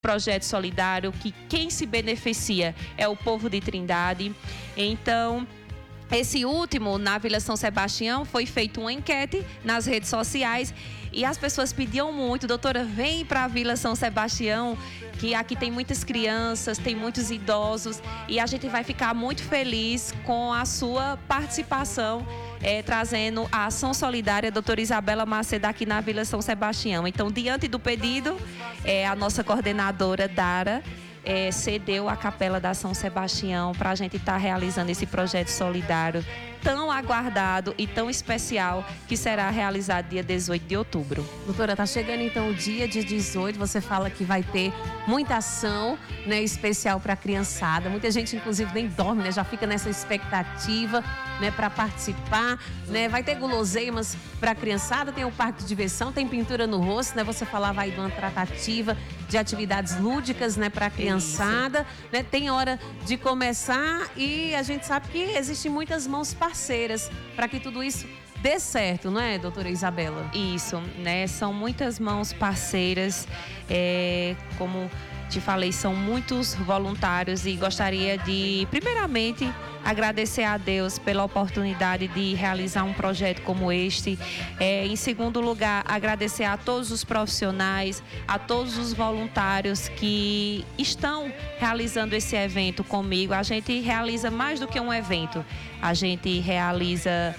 projeto solidário, que quem se beneficia é o povo de Trindade. Então, esse último, na Vila São Sebastião, foi feita uma enquete nas redes sociais e as pessoas pediam muito: doutora, vem para a Vila São Sebastião, que aqui tem muitas crianças, tem muitos idosos, e a gente vai ficar muito feliz com a sua participação, trazendo a ação solidária doutora Isabela Macedo aqui na Vila São Sebastião. Então, diante do pedido, a nossa coordenadora, Dara, cedeu a Capela da São Sebastião para a gente estar realizando esse projeto solidário tão aguardado e tão especial, que será realizado dia 18 de outubro. Doutora, tá chegando então o dia de 18, você fala que vai ter muita ação, né, especial para a criançada. Muita gente, inclusive, nem dorme, né, já fica nessa expectativa, né, para participar, né? Vai ter guloseimas para a criançada, tem um parque de diversão, tem pintura no rosto, né? Você falava aí de uma tratativa de atividades lúdicas, né, para a criançada, né? Tem hora de começar e a gente sabe que existem muitas mãos parceiras para que tudo isso dê certo, não é, doutora Isabela? Isso, né? São muitas mãos parceiras, como te falei, são muitos voluntários, e gostaria de, primeiramente, agradecer a Deus pela oportunidade de realizar um projeto como este. Em segundo lugar, agradecer a todos os profissionais, a todos os voluntários que estão realizando esse evento comigo. A gente realiza mais do que um evento, a gente realiza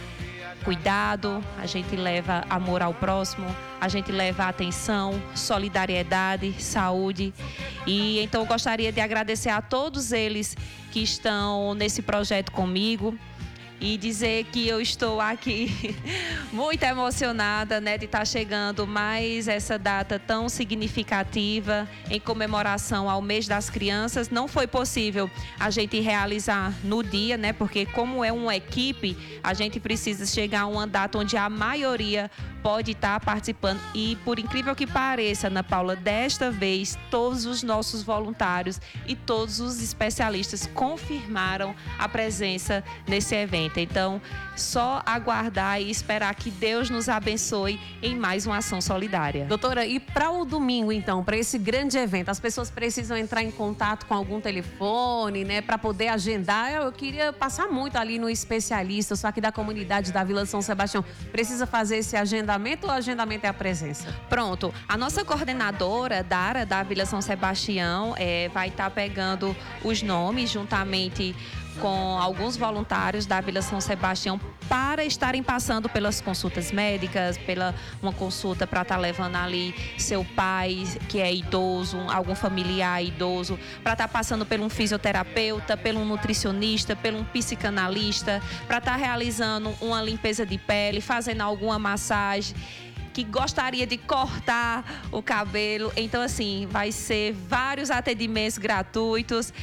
cuidado, a gente leva amor ao próximo, a gente leva atenção, solidariedade, saúde. E então eu gostaria de agradecer a todos eles que estão nesse projeto comigo e dizer que eu estou aqui muito emocionada, né, de estar chegando mais essa data tão significativa em comemoração ao mês das crianças. Não foi possível a gente realizar no dia, né, porque como é uma equipe, a gente precisa chegar a uma data onde a maioria pode estar participando. E por incrível que pareça, Ana Paula, desta vez todos os nossos voluntários e todos os especialistas confirmaram a presença nesse evento. Então, só aguardar e esperar que Deus nos abençoe em mais uma ação solidária. Doutora, e para o domingo, então, para esse grande evento, as pessoas precisam entrar em contato com algum telefone, né, para poder agendar? Eu queria passar muito ali no especialista, só aqui da comunidade da Vila São Sebastião. Precisa fazer esse agendamento ou o agendamento é a presença? Pronto. A nossa coordenadora, Dara, da Vila São Sebastião, vai estar pegando os nomes juntamente com alguns voluntários da Vila São Sebastião para estarem passando pelas consultas médicas, pela uma consulta para estar levando ali seu pai que é idoso, algum familiar idoso, para estar passando por um fisioterapeuta, por um nutricionista, por um psicanalista, para estar realizando uma limpeza de pele, fazendo alguma massagem, que gostaria de cortar o cabelo. Então, assim, vai ser vários atendimentos gratuitos,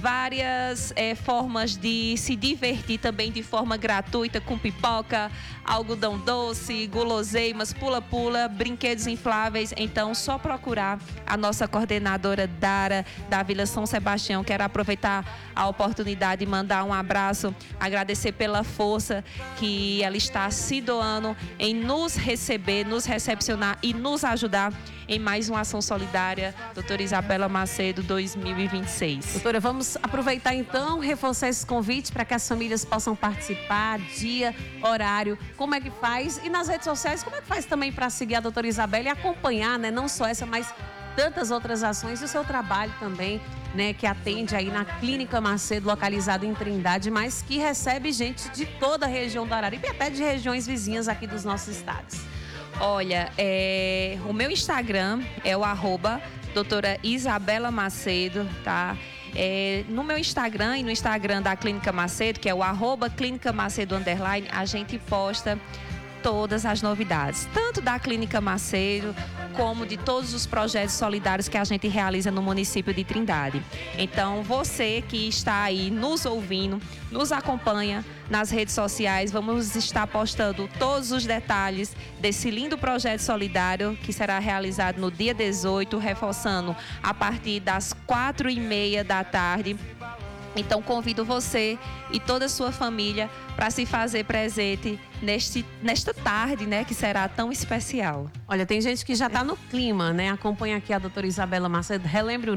várias formas de se divertir também de forma gratuita, com pipoca, algodão doce, guloseimas, pula-pula, brinquedos infláveis. Então, só procurar a nossa coordenadora Dara, da Vila São Sebastião. Quero aproveitar a oportunidade de mandar um abraço, agradecer pela força que ela está se doando em nos receber, nos recepcionar e nos ajudar em mais uma ação solidária, doutora Isabela Macedo 2026. Doutora, vamos aproveitar então, reforçar esse convite para que as famílias possam participar, dia, horário, como é que faz? E nas redes sociais, como é que faz também para seguir a doutora Isabela e acompanhar, né, não só essa, mas tantas outras ações e o seu trabalho também, né, que atende aí na Clínica Macedo, localizado em Trindade, mas que recebe gente de toda a região do Araripe e até de regiões vizinhas aqui dos nossos estados. Olha, o meu Instagram é o @doutora Isabela Macedo, tá? No meu Instagram e no Instagram da Clínica Macedo, que é o @Clínica Macedo _ a gente posta todas as novidades, tanto da Clínica Macedo, como de todos os projetos solidários que a gente realiza no município de Trindade. Então, você que está aí nos ouvindo, nos acompanha nas redes sociais. Vamos estar postando todos os detalhes desse lindo projeto solidário que será realizado no dia 18, reforçando a partir das 4h30 da tarde. Então, convido você e toda a sua família para se fazer presente nesta tarde, né, que será tão especial. Olha, tem gente que já está no clima, né? Acompanha aqui a doutora Isabela Macedo. Relembre o